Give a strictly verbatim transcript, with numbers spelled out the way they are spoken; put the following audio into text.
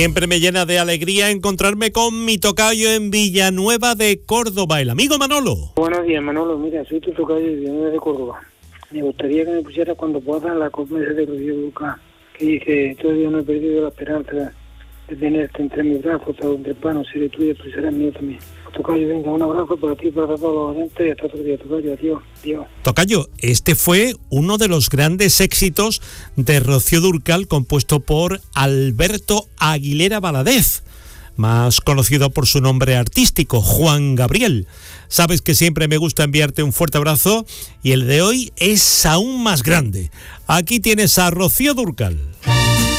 Siempre me llena de alegría encontrarme con mi tocayo en Villanueva de Córdoba, el amigo Manolo. Buenos días, Manolo. Mira, soy tu tocayo de Villanueva de Córdoba. Me gustaría que me pusieras cuando puedas la promesa de Rocío Dúrcal, que dice: todavía no he perdido la esperanza de tenerte entre mis brazos, hasta donde el pano seré tuyo, tú serás mío también. Tocayo, venga, un abrazo para ti, para todos los oyentes, y hasta otro día, Tocayo. Adiós, adiós. Tocayo, este fue uno de los grandes éxitos de Rocío Dúrcal, compuesto por Alberto Aguilera Valadez, más conocido por su nombre artístico, Juan Gabriel. Sabes que siempre me gusta enviarte un fuerte abrazo, y el de hoy es aún más grande. Aquí tienes a Rocío Dúrcal.